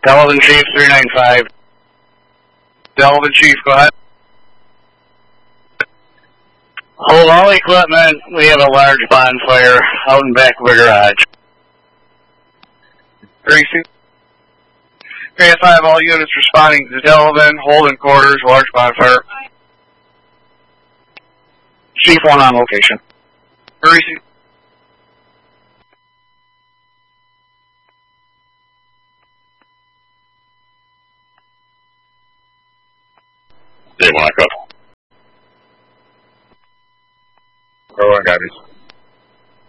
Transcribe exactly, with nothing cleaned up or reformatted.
Delavan Chief, three nine five. Delavan Chief, go ahead. Hold all equipment. We have a large bonfire out in back of the garage. three five, all units responding to Delavan, holding quarters, large bonfire. Chief one on location. three Day one, I cut. Go on, copies.